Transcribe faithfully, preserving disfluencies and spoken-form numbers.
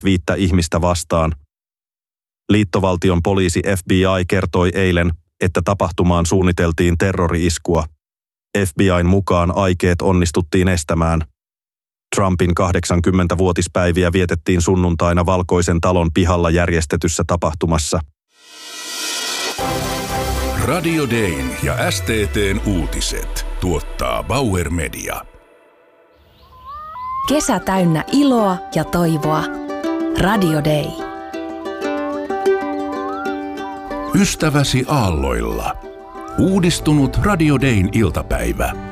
kaksikymmentäviisi ihmistä vastaan. Liittovaltion poliisi F B I kertoi eilen, että tapahtumaan suunniteltiin terrori-iskua. F B I:n mukaan aikeet onnistuttiin estämään. Trumpin kahdeksankymmentävuotispäiviä vietettiin sunnuntaina Valkoisen talon pihalla järjestetyssä tapahtumassa. Radio Dayn ja S T T:n uutiset tuottaa Bauer Media. Kesä täynnä iloa ja toivoa. Radio Day. Ystäväsi aalloilla. Uudistunut Radio Dayn iltapäivä.